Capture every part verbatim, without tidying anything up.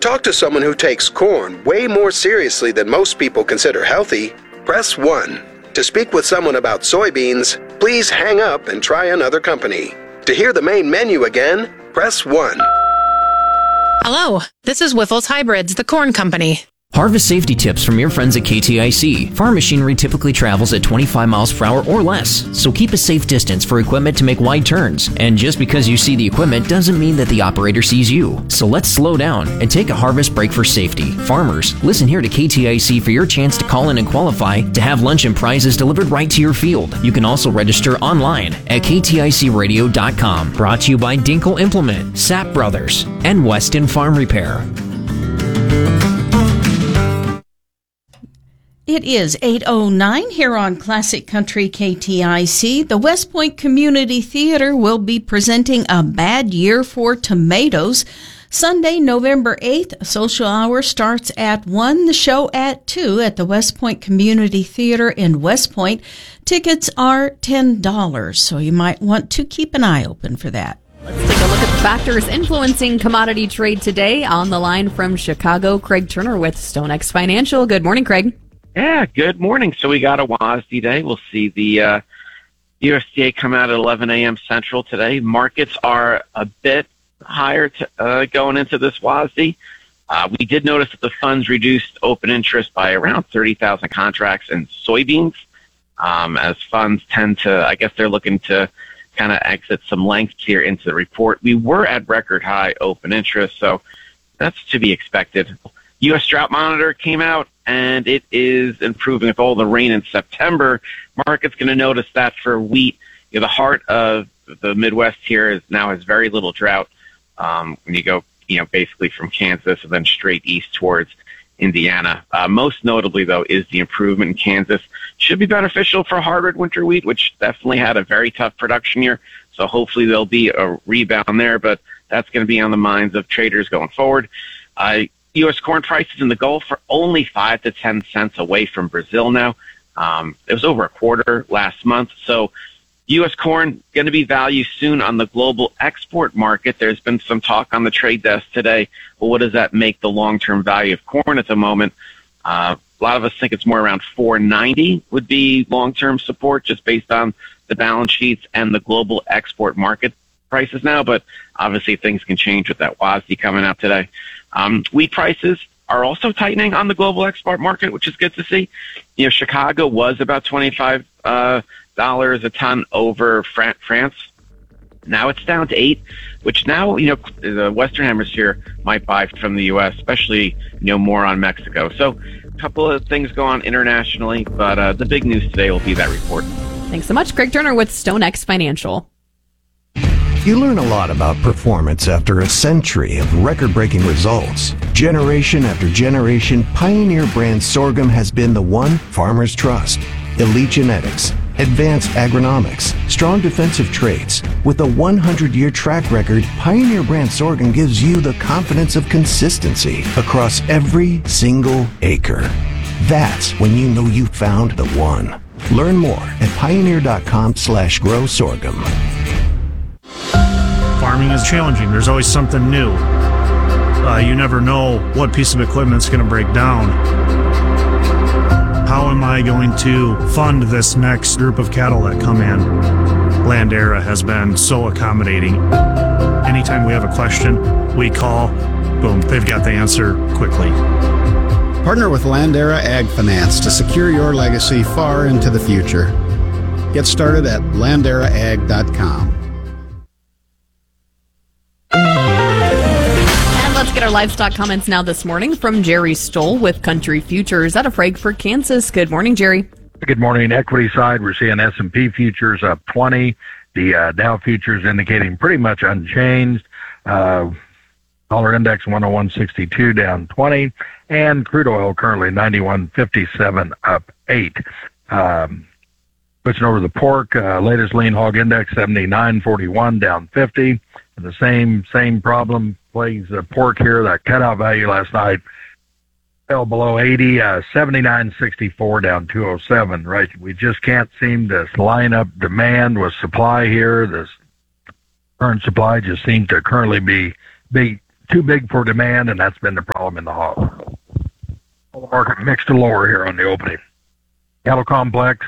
talk to someone who takes corn way more seriously than most people consider healthy, press one. To speak with someone about soybeans, please hang up and try another company. To hear the main menu again, press one. Hello, this is Wiffles Hybrids, the corn company. Harvest safety tips from your friends at K T I C. Farm machinery typically travels at twenty-five miles per hour or less, so keep a safe distance for equipment to make wide turns. And just because you see the equipment doesn't mean that the operator sees you. So let's slow down and take a harvest break for safety. Farmers, listen here to K T I C for your chance to call in and qualify to have lunch and prizes delivered right to your field. You can also register online at K T I C radio dot com. Brought to you by Dinkle Implement, Sapp Brothers, and Weston Farm Repair. It is eight oh nine here on Classic Country K T I C. The West Point Community Theater will be presenting A Bad Year for Tomatoes. Sunday, November eighth, social hour starts at one, the show at two at the West Point Community Theater in West Point. Tickets are ten dollars, so you might want to keep an eye open for that. Let's take a look at the factors influencing commodity trade today. On the line from Chicago, Craig Turner with StoneX Financial. Good morning, Craig. Yeah, good morning. So we got a W A S D day. We'll see the uh, U S D A come out at eleven a.m. Central today. Markets are a bit higher to, uh, going into this W A S D. Uh, we did notice that the funds reduced open interest by around thirty thousand contracts in soybeans, um, as funds tend to, I guess they're looking to kind of exit some length here into the report. We were at record high open interest, so that's to be expected. U S Drought Monitor came out, and it is improving with all the rain in September. Market's going to notice that for wheat. You know, the heart of the Midwest here is now has very little drought. Um, when you go, you know, basically from Kansas and then straight east towards Indiana. Uh, most notably, though, is the improvement in Kansas. Should be beneficial for hardwood winter wheat, which definitely had a very tough production year. So hopefully there'll be a rebound there, but that's going to be on the minds of traders going forward. Uh, U S corn prices in the Gulf are only five to ten cents away from Brazil now. Um, it was over a quarter last month. So U S corn going to be valued soon on the global export market. There's been some talk on the trade desk today. Well, what does that make the long-term value of corn at the moment? Uh, a lot of us think it's more around four ninety would be long-term support just based on the balance sheets and the global export market prices now. But obviously things can change with that W A S D coming out today. Um, wheat prices are also tightening on the global export market, which is good to see. You know, Chicago was about twenty-five dollars uh, a ton over Fran- France. Now it's down to eight, which now, you know, the Western Hemisphere might buy from the U S, especially, you know, more on Mexico. So a couple of things go on internationally, but uh, the big news today will be that report. Thanks so much, Craig Turner with StoneX Financial. You learn a lot about performance after a century of record-breaking results. Generation after generation, Pioneer brand sorghum has been the one farmers trust. Elite genetics, advanced agronomics, strong defensive traits. With a one hundred year track record, Pioneer brand sorghum gives you the confidence of consistency across every single acre. That's when you know you found the one. Learn more at pioneer.com slash grow sorghum. Farming is challenging. There's always something new. Uh, you never know what piece of equipment's going to break down. How am I going to fund this next group of cattle that come in? Landera has been so accommodating. Anytime we have a question, we call, boom, they've got the answer quickly. Partner with Landera Ag Finance to secure your legacy far into the future. Get started at landera ag dot com. Let's get our livestock comments now this morning from Jerry Stoll with Country Futures out of Frankfort, Kansas. Good morning, Jerry. Good morning. Equity side, we're seeing S and P futures up twenty. The uh, Dow futures indicating pretty much unchanged. Uh, dollar index one oh one sixty-two down twenty. And crude oil currently ninety-one fifty-seven up eight. Um, switching over to the pork, uh, latest lean hog index seventy-nine forty-one down fifty. And the same same problem plagues the pork here. That cutout value last night fell below eighty, uh, seventy-nine sixty-four down two oh seven. Right, we just can't seem to line up demand with supply here. This current supply just seems to currently be be too big for demand, and that's been the problem in the hog. The market mixed to lower here on the opening. Cattle complex,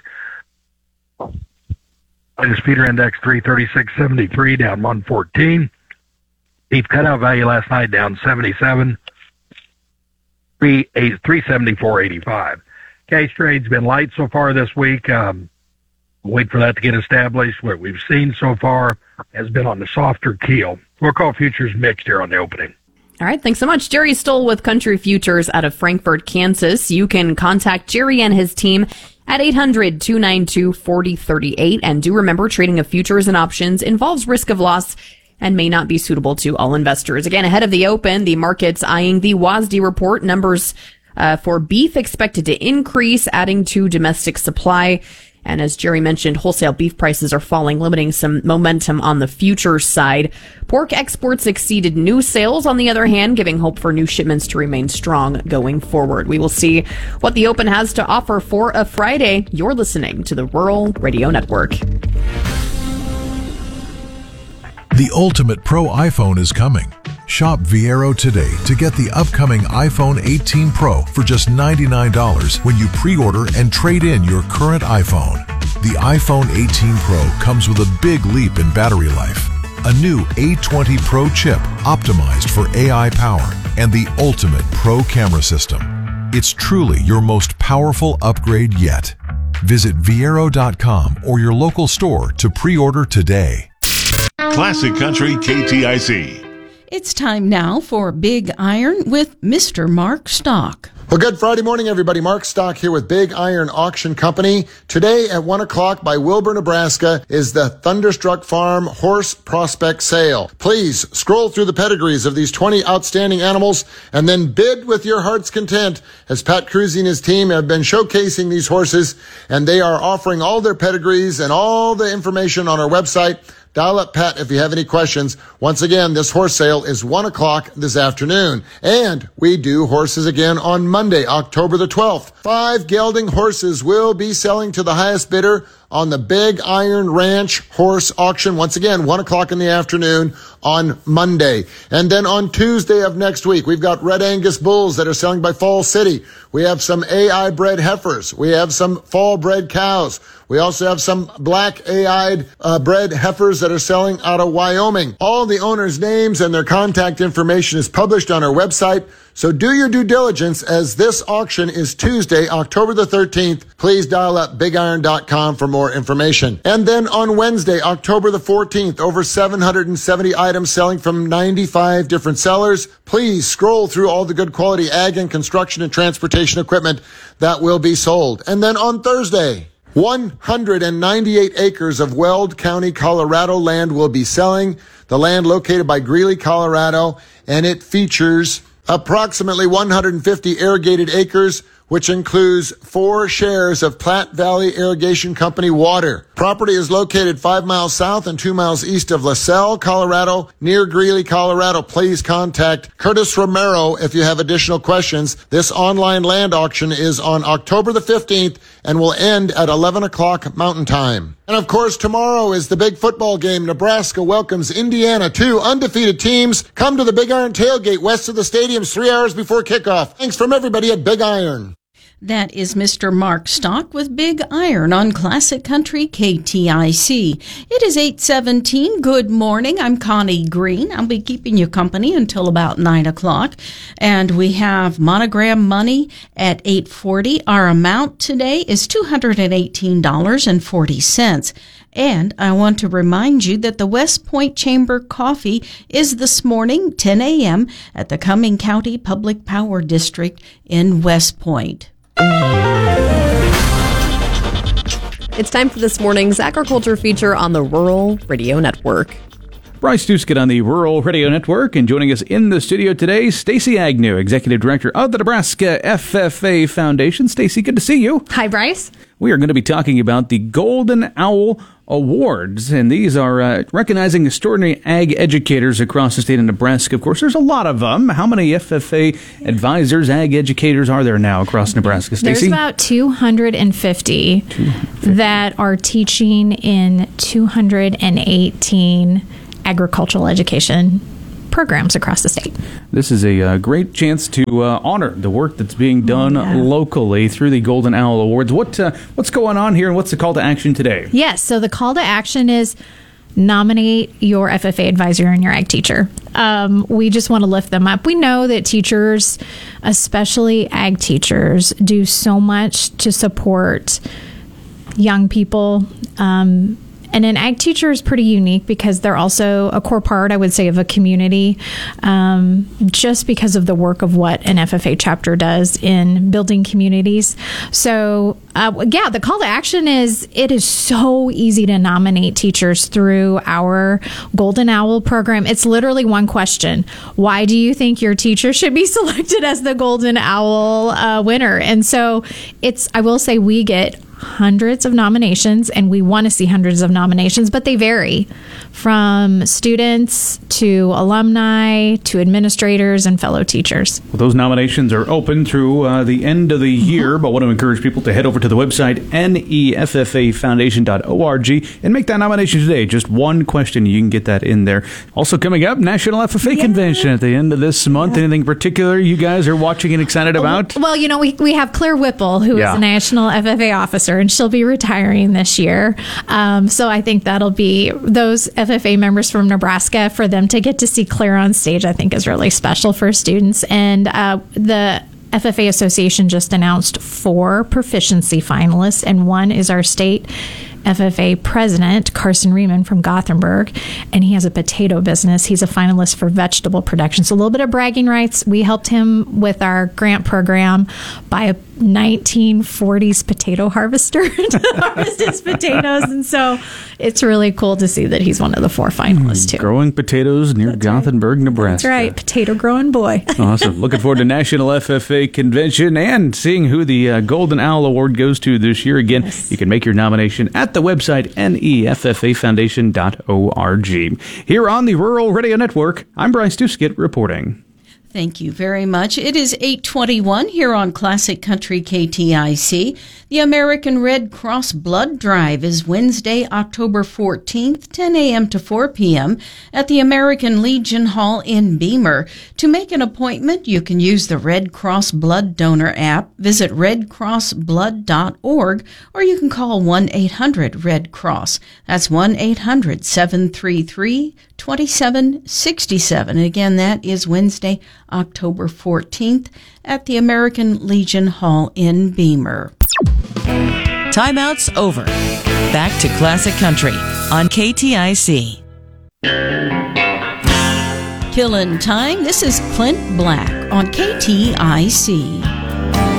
latest feeder index three thirty-six seventy-three, down one fourteen. Beef cutout value last night down seventy-seven, three seventy-four eighty-five. Case trade's been light so far this week. Um, wait for that to get established. What we've seen so far has been on the softer keel. We'll call futures mixed here on the opening. All right, thanks so much. Jerry Stoll with Country Futures out of Frankfort, Kansas. You can contact Jerry and his team at eight hundred, two nine two, four oh three eight. And do remember, trading of futures and options involves risk of loss and may not be suitable to all investors. Again, ahead of the open, the market's eyeing the W A S D report. Numbers uh, for beef expected to increase, adding to domestic supply. And as Jerry mentioned, wholesale beef prices are falling, limiting some momentum on the futures side. Pork exports exceeded new sales, on the other hand, giving hope for new shipments to remain strong going forward. We will see what the open has to offer for a Friday. You're listening to the Rural Radio Network. The ultimate pro iPhone is coming. Shop Viero today to get the upcoming iPhone eighteen Pro for just ninety-nine dollars when you pre-order and trade in your current iPhone. The iPhone eighteen Pro comes with a big leap in battery life, a new A twenty Pro chip optimized for A I power, and the ultimate pro camera system. It's truly your most powerful upgrade yet. Visit Viero dot com or your local store to pre-order today. Classic Country K T I C. It's time now for Big Iron with Mister Mark Stock. Well, good Friday morning, everybody. Mark Stock here with Big Iron Auction Company. Today at one o'clock by Wilbur, Nebraska is the Thunderstruck Farm Horse Prospect Sale. Please scroll through the pedigrees of these twenty outstanding animals and then bid with your heart's content, as Pat Cruzy and his team have been showcasing these horses, and they are offering all their pedigrees and all the information on our website. Dial up Pat if you have any questions. Once again, this horse sale is one o'clock this afternoon. And we do horses again on Monday, October the twelfth. Five gelding horses will be selling to the highest bidder on the Big Iron Ranch Horse Auction. Once again, one o'clock in the afternoon on Monday. And then on Tuesday of next week, we've got Red Angus bulls that are selling by Fall City. We have some A I bred heifers. We have some fall bred cows. We also have some black A I uh, bred heifers that are selling out of Wyoming. All the owners' names and their contact information is published on our website. So do your due diligence, as this auction is Tuesday, October the thirteenth. Please dial up big iron dot com for more information. And then on Wednesday, October the fourteenth, over seven hundred seventy items selling from ninety-five different sellers. Please scroll through all the good quality ag and construction and transportation equipment that will be sold. And then on Thursday, one hundred ninety-eight acres of Weld County, Colorado land will be selling. The land located by Greeley, Colorado, and it features approximately one hundred fifty irrigated acres, which includes four shares of Platte Valley Irrigation Company water. Property is located five miles south and two miles east of LaSalle, Colorado, near Greeley, Colorado. Please contact Curtis Romero if you have additional questions. This online land auction is on October the fifteenth and will end at eleven o'clock Mountain Time. And of course, tomorrow is the big football game. Nebraska welcomes Indiana, two undefeated teams. Come to the Big Iron Tailgate west of the stadiums three hours before kickoff. Thanks from everybody at Big Iron. That is Mister Mark Stock with Big Iron on Classic Country K T I C. It is eight seventeen. Good morning. I'm Connie Green. I'll be keeping you company until about nine o'clock. And we have Monogram Money at eight forty. Our amount today is two hundred eighteen dollars and forty cents. And I want to remind you that the West Point Chamber Coffee is this morning, ten a.m. at the Cumming County Public Power District in West Point. It's time for this morning's agriculture feature on the Rural Radio Network. Bryce Duskett on the Rural Radio Network, and joining us in the studio today, Stacey Agnew, Executive Director of the Nebraska F F A Foundation. Stacey, good to see you. Hi, Bryce. We are going to be talking about the Golden Owl Awards, and these are uh, recognizing extraordinary ag educators across the state of Nebraska. Of course, there's a lot of them. How many F F A advisors, ag educators are there now across Nebraska, Stacey? There's about two hundred fifty, two hundred fifty that are teaching in two hundred eighteen agricultural education programs across the state. This is a uh, great chance to uh, honor the work that's being done yeah. locally through the Golden Owl Awards. What uh, what's going on here, and what's the call to action today? Yes, so the call to action is nominate your F F A advisor and your ag teacher. Um, we just want to lift them up. We know that teachers, especially ag teachers, do so much to support young people. Um, and an ag teacher is pretty unique because they're also a core part, I would say, of a community, um, just because of the work of what an F F A chapter does in building communities. So, uh, yeah, the call to action is it is so easy to nominate teachers through our Golden Owl program. It's literally one question. Why do you think your teacher should be selected as the Golden Owl uh, winner? And so it's, I will say, we get hundreds of nominations, and we want to see hundreds of nominations, but they vary from students to alumni to administrators and fellow teachers. Well, those nominations are open through uh, the end of the year, but I want to encourage people to head over to the website N E F F A foundation dot org and make that nomination today. Just one question, you can get that in there. Also coming up, National F F A yeah. Convention at the end of this month. Yeah. Anything in particular you guys are watching and excited about? Well, you know, we, we have Claire Whipple, who yeah. is a National F F A officer, and she'll be retiring this year. Um, so I think that'll be those F F A members from Nebraska, for them to get to see Claire on stage, I think is really special for students. And uh, the F F A Association just announced four proficiency finalists, and one is our state F F A president, Carson Riemann from Gothenburg, and he has a potato business. He's a finalist for vegetable production. So a little bit of bragging rights. We helped him with our grant program buy a nineteen forties potato harvester to harvest his potatoes. And so it's really cool to see that he's one of the four finalists, too. Growing potatoes near That's Gothenburg, right. Nebraska. That's right. Potato growing boy. Awesome. Looking forward to National F F A Convention and seeing who the uh, Golden Owl Award goes to this year. Again, yes. you can make your nomination at the website N E F F A foundation dot org. Here on the Rural Radio Network, I'm Bryce Duskett reporting. Thank you very much. It is eight twenty-one here on Classic Country K T I C. The American Red Cross Blood Drive is Wednesday, October fourteenth, ten a.m. to four p.m. at the American Legion Hall in Beamer. To make an appointment, you can use the Red Cross Blood Donor app, visit red cross blood dot org, or you can call one eight hundred red cross. That's one eight hundred seven three three two seven six seven. Again, that is Wednesday, October fourteenth at the American Legion Hall in Beamer. Timeout's over. Back to Classic Country on K T I C. Killing time. This is Clint Black on K T I C.